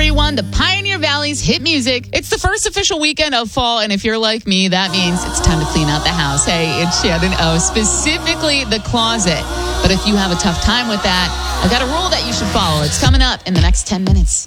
93.1, the Pioneer Valley's hit music. It's the first official weekend of fall, and if you're like me, that means it's time to clean out the house. Hey, it's Shannon O, specifically the closet. But if you have a tough time with that, I've got a rule that you should follow. It's coming up in the next 10 minutes.